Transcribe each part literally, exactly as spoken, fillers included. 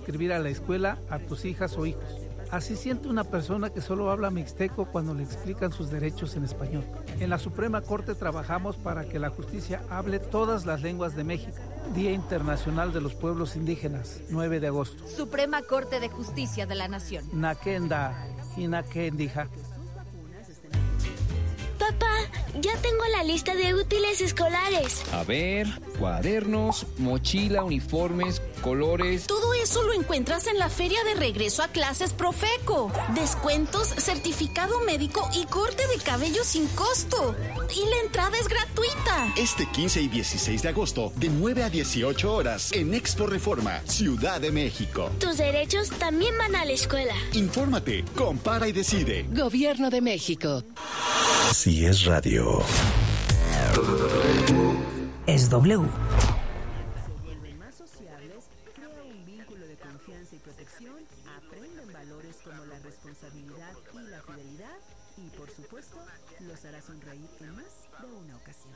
inscribir a la escuela a tus hijas o hijos. Así siente una persona que solo habla mixteco cuando le explican sus derechos en español. En la Suprema Corte trabajamos para que la justicia hable todas las lenguas de México. Día Internacional de los Pueblos Indígenas, nueve de agosto. Suprema Corte de Justicia de la Nación. Nakenda y Nakendija. Papá, ya tengo la lista de útiles escolares. A ver, cuadernos, mochila, uniformes, colores. Todo eso lo encuentras en la Feria de Regreso a Clases Profeco. Descuentos, certificado médico y corte de cabello sin costo. Y la entrada es gratuita. Este quince y dieciséis de agosto, de nueve a dieciocho horas, en Expo Reforma, Ciudad de México. Tus derechos también van a la escuela. Infórmate, compara y decide. Gobierno de México. Si es radio. Es W. Se vuelven más sociables, crea un vínculo de confianza y protección, aprenden valores como la responsabilidad y la fidelidad y, por supuesto, los hará sonreír en más de una ocasión.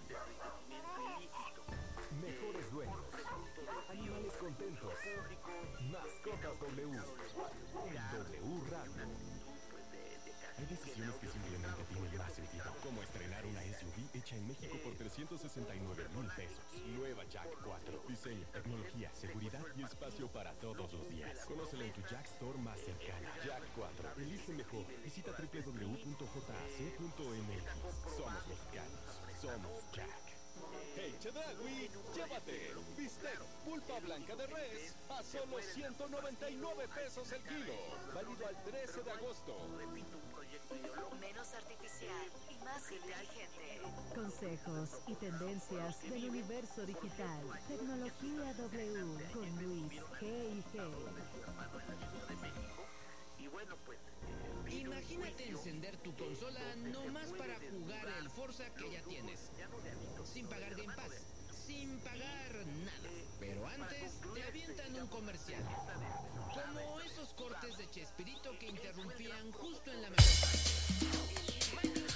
Mejores dueños, animales contentos, mascotas W, en W Radio. Hay decisiones que simplemente tienen más sentido, como estrenar una S U V hecha en México por trescientos sesenta y nueve mil pesos. Nueva Jack cuatro. Diseño, tecnología, seguridad y espacio para todos los días. Conócela en tu Jack Store más cercana. Jack cuatro. Elige mejor. Visita doble u doble u doble u punto j a c punto m x. Somos mexicanos. Somos Jack. Hey Chedraui, llévate bistec pulpa blanca de res a solo ciento noventa y nueve pesos el kilo. Válido al trece de agosto. Menos artificial y más inteligente. Consejos y tendencias del universo digital. Tecnología W con Luis G y G. Imagínate encender tu consola nomás para jugar el Forza que ya tienes, sin pagar Game Pass, sin pagar nada. Pero antes te avientan un comercial, como esos cortes de Chespirito que interrumpían justo en la mejor parte.